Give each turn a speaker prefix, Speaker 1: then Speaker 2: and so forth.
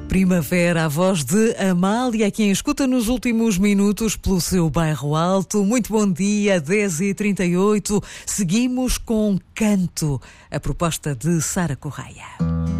Speaker 1: Primavera, a voz de Amália, quem escuta nos últimos minutos pelo seu bairro alto. Muito bom dia, 10h38. Seguimos com Canto, a proposta de Sara Correia.